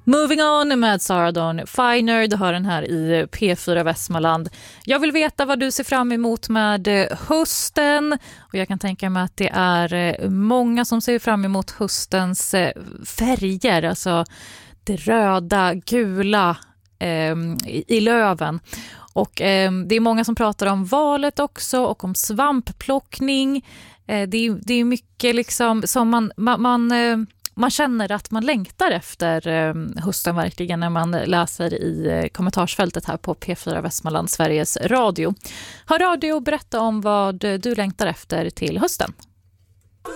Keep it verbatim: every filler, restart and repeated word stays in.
Moving on med Sarah Dawn Finer. Du hör den här i P fyra Västmanland. Jag vill veta vad du ser fram emot med hösten. Och jag kan tänka mig att det är många som ser fram emot höstens färger. Alltså det röda, gula eh, i, i löven. Och eh, det är många som pratar om valet också och om svampplockning. Eh, det, är, det är mycket liksom som man... man, man eh, Man känner att man längtar efter hösten verkligen när man läser i kommentarsfältet här på P fyra Västmanland, Sveriges Radio. Hör radio och berätta om vad du längtar efter till hösten.